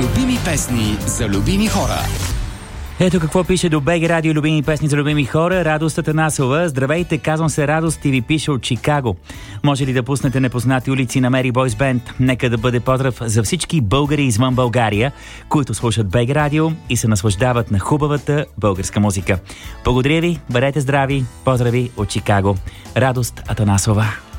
Любими песни за любими хора. Ето какво пише до БГ Радио любими песни за любими хора. Радост Атанасова. Здравейте, казвам се Радост и ви пише от Чикаго. Може ли да пуснете Непознати улици на Мери Бойс Бенд? Нека да бъде поздрав за всички българи извън България, които слушат БГ Радио и се наслаждават на хубавата българска музика. Благодаря ви, бъдете здрави, поздрави от Чикаго. Радост Атанасова.